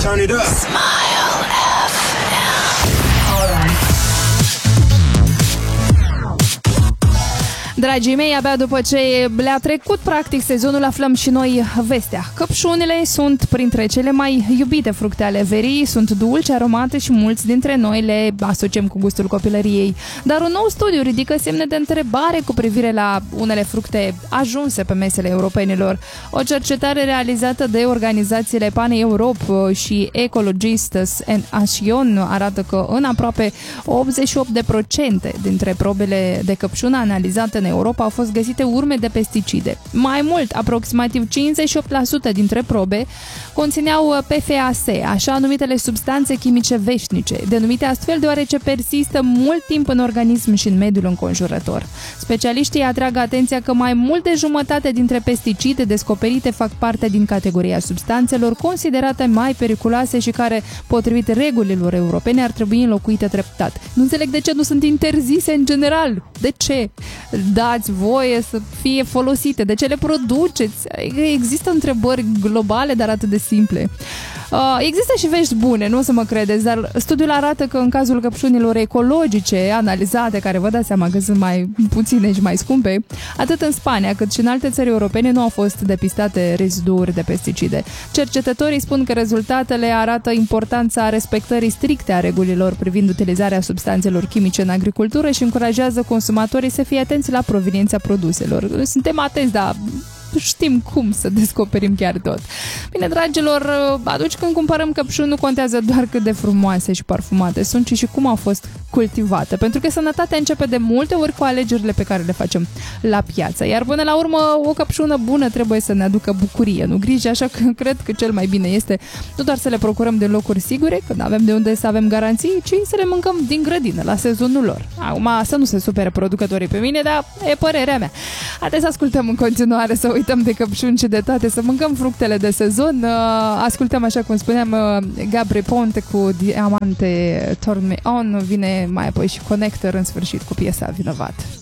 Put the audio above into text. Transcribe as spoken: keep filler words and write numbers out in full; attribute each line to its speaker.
Speaker 1: Turn it up.
Speaker 2: Smile F M.
Speaker 3: Dragii mei, abia după ce le-a trecut practic sezonul, aflăm și noi vestea. Căpșunile sunt printre cele mai iubite fructe ale verii, sunt dulci, aromate și mulți dintre noi le asociem cu gustul copilăriei. Dar un nou studiu ridică semne de întrebare cu privire la unele fructe ajunse pe mesele europenilor. O cercetare realizată de organizațiile Pan-Europe și Ecologistes en Action arată că în aproape optzeci și opt la sută dintre probele de căpșună analizate în Europa au fost găsite urme de pesticide. Mai mult, aproximativ cincizeci și opt la sută dintre probe conțineau P F A S, așa numitele substanțe chimice veșnice, denumite astfel deoarece persistă mult timp în organism și în mediul înconjurător. Specialiștii atrag atenția că mai mult de jumătate dintre pesticide descoperite fac parte din categoria substanțelor considerate mai periculoase și care, potrivit regulilor europene, ar trebui înlocuite treptat. Nu înțeleg de ce nu sunt interzise în general. De ce dați voie să fie folosite? De ce le produceți? Există întrebări globale, dar atât de simple. Există și vești bune, nu o să mă credeți, dar studiul arată că în cazul căpșunilor ecologice analizate, care vă dați seama că sunt mai puține și mai scumpe, atât în Spania cât și în alte țări europene nu au fost depistate reziduuri de pesticide. Cercetătorii spun că rezultatele arată importanța respectării stricte a regulilor privind utilizarea substanțelor chimice în agricultură și încurajează consumatorii să fie atenți la proveniența produselor. Suntem atenți, dar știm cum să descoperim chiar tot. Bine, dragilor, atunci când cumpărăm căpșuni, nu contează doar cât de frumoase și parfumate sunt, ci și cum au fost cultivate. Pentru că sănătatea începe de multe ori cu alegerile pe care le facem la piață. Iar până la urmă, o căpșună bună trebuie să ne aducă bucurie, nu grijă, așa că cred că cel mai bine este nu doar să le procurăm din locuri sigure, când avem de unde să avem garanții, ci să le mâncăm din grădină, la sezonul lor. Acum, să nu se supere producătorii pe mine, dar e părerea mea. Haideți să ascultăm în continuare, să uităm de căpșuni și de toate, să mâncăm fructele de sezon. Ascultăm, așa cum spuneam, Gabry Ponte cu Diamante Turn Me On, vine mai apoi și Connector în sfârșit cu piesa Vinovat.